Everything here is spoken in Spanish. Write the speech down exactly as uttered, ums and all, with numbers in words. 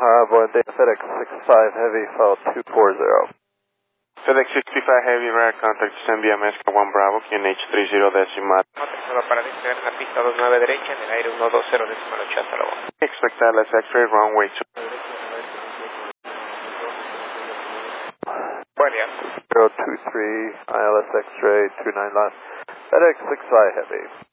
Uh, buen día, FedEx sixty-five Heavy, file two forty. FedEx sixty-five Heavy, radar contact, send via Mezca one Bravo, Q N H thirty decimal. Nota para despegar en la pista dos nueve derecha, en el aire uno dos cero decimal ocho, hasta luego. Expect L S X-ray, runway two. Buen día. zero two three, I L S X-ray two nine left, FedEx sixty-five Heavy.